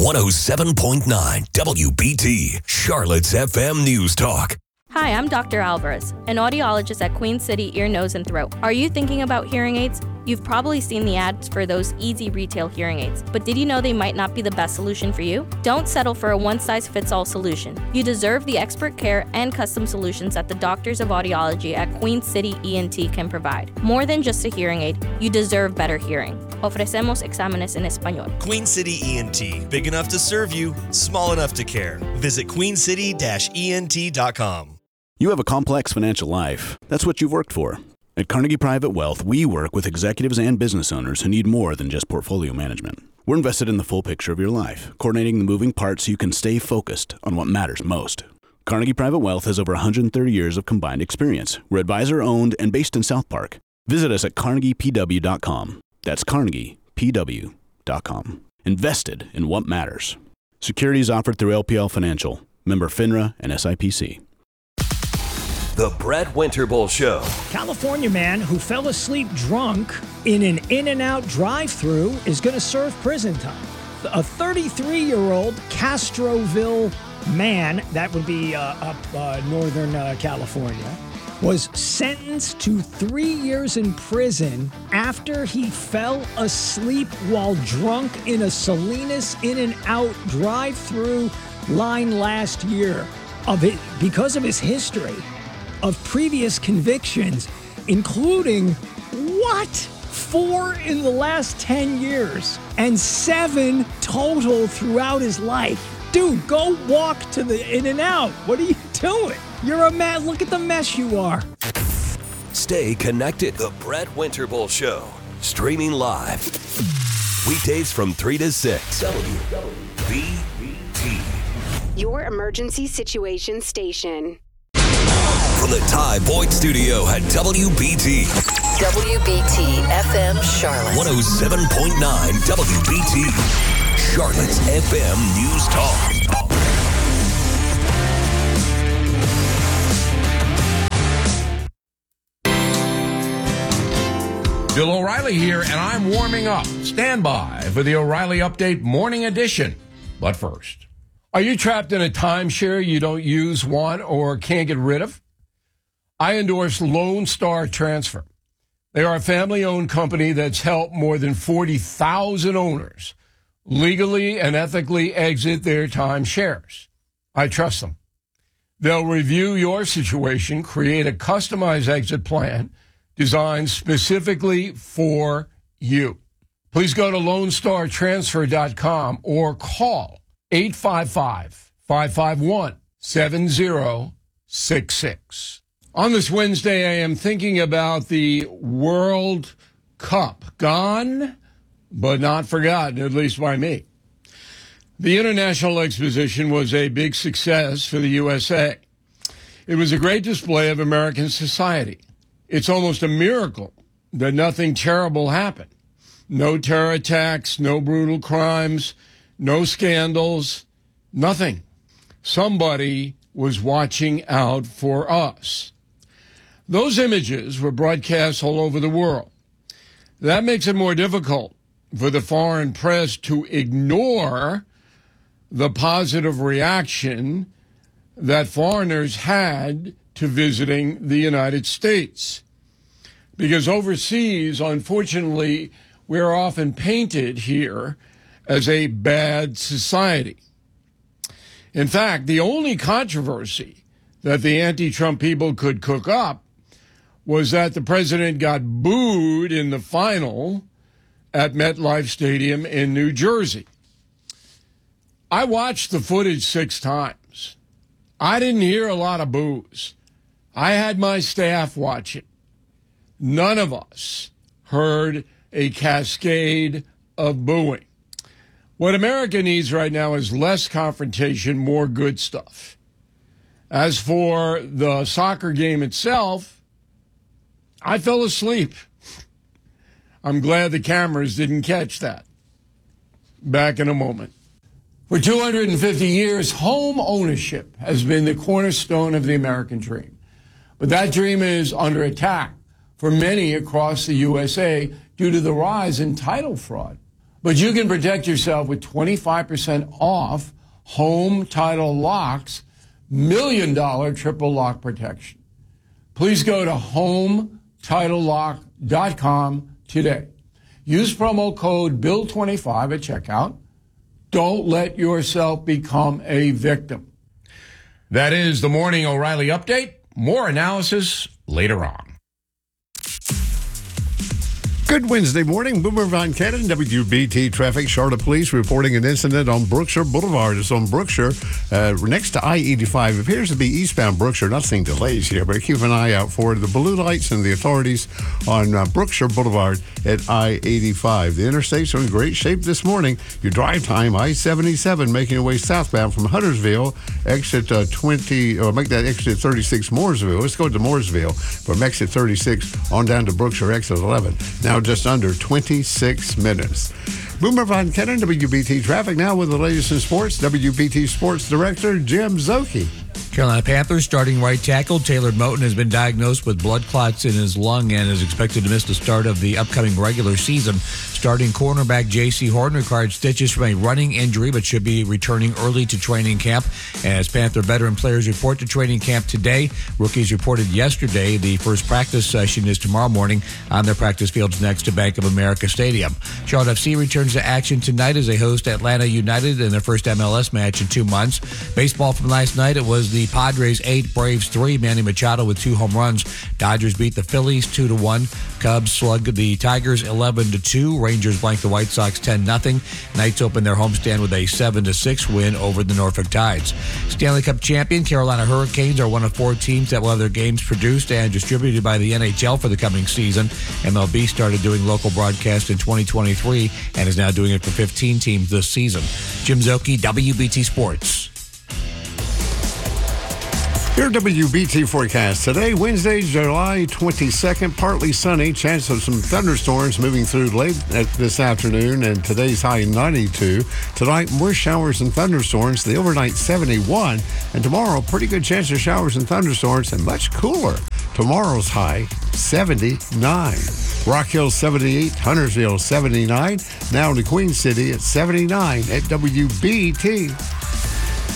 107.9 WBT, Charlotte's FM News Talk. Hi, I'm Dr. Alvarez, an audiologist at Queen City Ear, Nose, and Throat. Are you thinking about hearing aids? You've probably seen the ads for those easy retail hearing aids, but did you know they might not be the best solution for you? Don't settle for a one-size-fits-all solution. You deserve the expert care and custom solutions that the doctors of audiology at Queen City ENT can provide. More than just a hearing aid, you deserve better hearing. Ofrecemos exámenes en español. Queen City ENT, big enough to serve you, small enough to care. Visit queencity-ent.com. You have a complex financial life. That's what you've worked for. At Carnegie Private Wealth, we work with executives and business owners who need more than just portfolio management. We're invested in the full picture of your life, coordinating the moving parts so you can stay focused on what matters most. Carnegie Private Wealth has over 130 years of combined experience. We're advisor-owned and based in South Park. Visit us at carnegiepw.com. That's carnegiepw.com. Invested in what matters. Securities offered through LPL Financial, member FINRA and SIPC. The Brett Winterble Show. California man who fell asleep drunk in an In-N-Out drive-thru is going to serve prison time. A 33-year-old Castroville man, that would be up northern California, was sentenced to 3 years in prison after he fell asleep while drunk in a Salinas In-N-Out drive-thru line last year because of his history of previous convictions, including, 4 in the last 10 years and 7 total throughout his life. Dude, go walk to the In-N-Out. What are you doing? You're a man. Look at the mess you are. Stay connected. The Brett Winterble Show. Streaming live. Weekdays from 3 to 6. WBT. Your emergency situation station. From the Ty Boyd Studio at WBT. WBT FM Charlotte. 107.9 WBT. Charlotte's FM News Talk. Bill O'Reilly here, and I'm warming up. Stand by for the O'Reilly Update Morning Edition. But first, are you trapped in a timeshare you don't use, want, or can't get rid of? I endorse Lone Star Transfer. They are a family-owned company that's helped more than 40,000 owners legally and ethically exit their timeshares. I trust them. They'll review your situation, create a customized exit plan designed specifically for you. Please go to LoneStarTransfer.com or call 855-551-7066. On this Wednesday, I am thinking about the World Cup. Gone, but not forgotten, at least by me. The International Exposition was a big success for the USA. It was a great display of American society. It's almost a miracle that nothing terrible happened. No terror attacks, no brutal crimes, no scandals, nothing. Somebody was watching out for us. Those images were broadcast all over the world. That makes it more difficult for the foreign press to ignore the positive reaction that foreigners had to visiting the United States. Because overseas, unfortunately, we're often painted here as a bad society. In fact, the only controversy that the anti-Trump people could cook up was that the president got booed in the final at MetLife Stadium in New Jersey. I watched the footage 6 times. I didn't hear a lot of boos. I had my staff watch it. None of us heard a cascade of booing. What America needs right now is less confrontation, more good stuff. As for the soccer game itself, I fell asleep. I'm glad the cameras didn't catch that. Back in a moment. For 250 years, home ownership has been the cornerstone of the American dream. But that dream is under attack for many across the USA due to the rise in title fraud. But you can protect yourself with 25% off Home Title Lock's $1 million triple lock protection. Please go to HomeTitleLock.com today. Use promo code BILL25 at checkout. Don't let yourself become a victim. That is the Morning O'Reilly Update. More analysis later on. Good Wednesday morning. Boomer Von Cannon, WBT Traffic. Charlotte Police reporting an incident on Brookshire Boulevard. It's on Brookshire, next to I-85. It appears to be eastbound Brookshire. Not seeing delays here, but keep an eye out for the blue lights and the authorities on Brookshire Boulevard at I-85. The interstates are in great shape this morning. Your drive time, I-77, making your way southbound from Huntersville, exit 20, or make that exit 36 Mooresville. Let's go to Mooresville from exit 36 on down to Brookshire, exit 11. Now just under 26 minutes. Boomer Von Cannon, WBT Traffic, now with the latest in sports. WBT Sports Director Jim Szoke. Carolina Panthers starting right tackle Taylor Moton has been diagnosed with blood clots in his lung and is expected to miss the start of the upcoming regular season. Starting cornerback J.C. Horn required stitches from a running injury but should be returning early to training camp. As Panther veteran players report to training camp today, rookies reported yesterday. The first practice session is tomorrow morning on their practice fields next to Bank of America Stadium. Charlotte FC returns to action tonight as they host Atlanta United in their first MLS match in 2 months. Baseball from last night, it was the Padres 8, Braves 3. Manny Machado with 2 home runs. Dodgers beat the Phillies 2-1. Cubs slugged the Tigers 11-2. Rangers blanked the White Sox 10-0. Knights opened their homestand with a 7-6 win over the Norfolk Tides. Stanley Cup champion Carolina Hurricanes are one of 4 teams that will have their games produced and distributed by the NHL for the coming season. MLB started doing local broadcast in 2023 and is now doing it for 15 teams this season. Jim Szoke, WBT Sports. Your WBT forecast today, Wednesday, July 22nd, partly sunny, chance of some thunderstorms moving through late this afternoon, and today's high 92. Tonight, more showers and thunderstorms, the overnight 71, and tomorrow, pretty good chance of showers and thunderstorms and much cooler. Tomorrow's high 79. Rock Hill 78, Huntersville 79, now to Queen City at 79 at WBT.